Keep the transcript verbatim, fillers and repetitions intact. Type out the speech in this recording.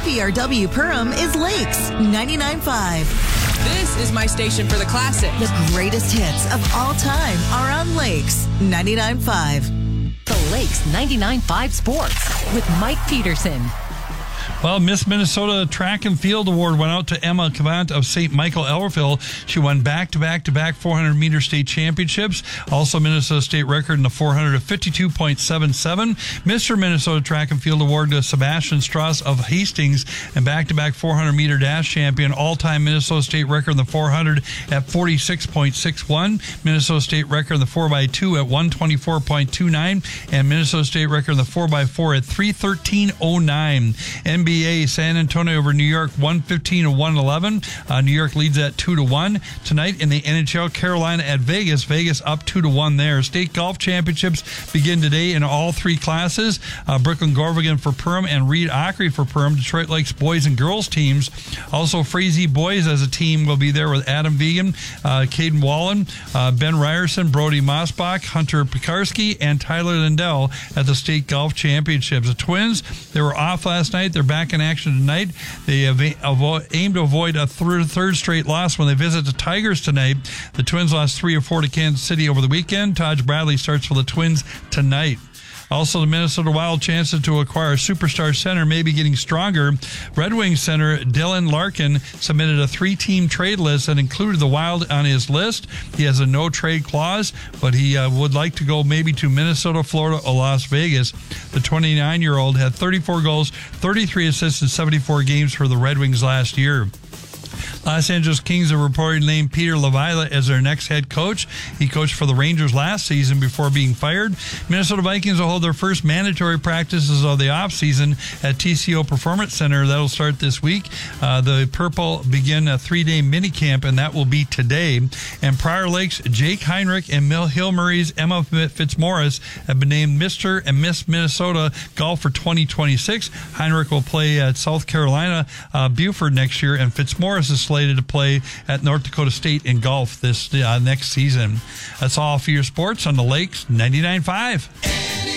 K P R W Perham is Lakes ninety-nine point five. This is my station for the classic. The greatest hits of all time are on Lakes ninety-nine point five. The Lakes ninety-nine point five Sports with Mike Peterson. Well, Miss Minnesota Track and Field Award went out to Emma Cavant of Saint Michael Ellerville. She won back-to-back-to-back four hundred meter state championships. Also, Minnesota state record in the four hundred of fifty-two point seven seven. Mister Minnesota Track and Field Award to Sebastian Strauss of Hastings, and back-to-back four hundred meter dash champion. All-time Minnesota state record in the four hundred at forty-six point six one. Minnesota state record in the four by two at one twenty-four point two nine. And Minnesota state record in the four by four at three thirteen oh nine. N B A San Antonio over New York one fifteen to one eleven. Uh, New York leads at two to one. Tonight in the N H L, Carolina at Vegas. Vegas up two to one there. State golf championships begin today in all three classes. Uh, Brooklyn Gorvigan for Perham and Reed Ockery for Perham. Detroit Lakes boys and girls teams. Also, Frazee boys as a team will be there with Adam Vegan, uh, Caden Wallen, uh, Ben Ryerson, Brody Mosbach, Hunter Pekarski, and Tyler Lindell at the state golf championships. The Twins, they were off last night. They're back in action tonight. They have avo- aim to avoid a third, third straight loss when they visit the Tigers tonight. The Twins lost three or four to Kansas City over the weekend. Taj Bradley starts for the Twins tonight. Also, the Minnesota Wild chances to acquire a superstar center may be getting stronger. Red Wings center Dylan Larkin submitted a three-team trade list that included the Wild on his list. He has a no-trade clause, but he uh, would like to go maybe to Minnesota, Florida, or Las Vegas. The twenty-nine-year-old had thirty-four goals, thirty-three assists in seventy-four games for the Red Wings last year. Los Angeles Kings are reportedly named Peter Lavilla as their next head coach. He coached for the Rangers last season before being fired. Minnesota Vikings will hold their first mandatory practices of the offseason at T C O Performance Center. That will start this week. Uh, the Purple begin a three-day minicamp, and that will be today. And Prior Lakes, Jake Heinrich and Mill Hill Murray's Emma Fitzmaurice have been named Mister and Miss Minnesota Golf for twenty twenty-six. Heinrich will play at South Carolina, uh, Buford next year, and Fitzmaurice is slated to play at North Dakota State in golf this uh, next season. That's all for your sports on the Lakes ninety-nine point five.